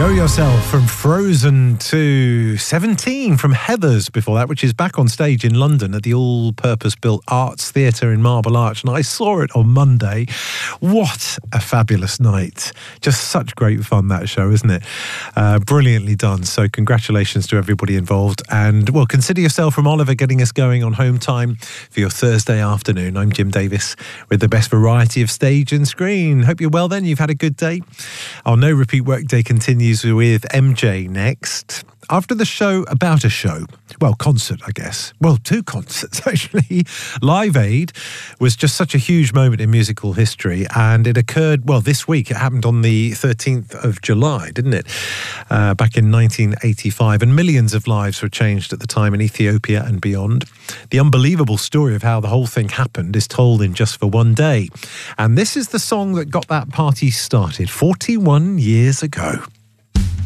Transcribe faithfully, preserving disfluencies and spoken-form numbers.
Show Yourself from Frozen to seventeen from Heathers before that, which is back on stage in London at the all-purpose-built Arts Theatre in Marble Arch, and I saw it on Monday. What a fabulous night. Just such great fun, that show, isn't it? Uh, brilliantly done. So congratulations to everybody involved. And, well, consider yourself from Oliver getting us going on home time for your Thursday afternoon. I'm Jim Davis with the best variety of stage and screen. Hope you're well then. You've had a good day. Our No Repeat Workday continues with M J next. After the show about a show, well, concert, I guess. Well, two concerts, actually. Live Aid was just such a huge moment in musical history, and it occurred, well, this week. It happened on the thirteenth of July, didn't it? Uh, back in nineteen eighty-five, and millions of lives were changed at the time in Ethiopia and beyond. The unbelievable story of how the whole thing happened is told in Just for One Day. And this is the song that got that party started forty-one years ago.